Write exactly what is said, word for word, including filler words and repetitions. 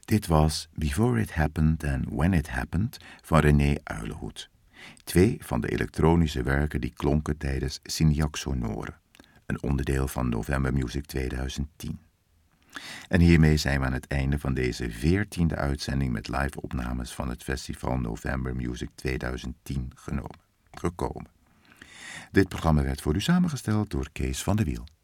Dit was Before It Happened and When It Happened van René Uilenhoed. Twee van de elektronische werken die klonken tijdens Signac Sonore, een onderdeel van November Music tweeduizend tien. En hiermee zijn we aan het einde van deze veertiende uitzending met live-opnames van het festival November Music tweeduizend tien genomen, gekomen. Dit programma werd voor u samengesteld door Kees van der Wiel.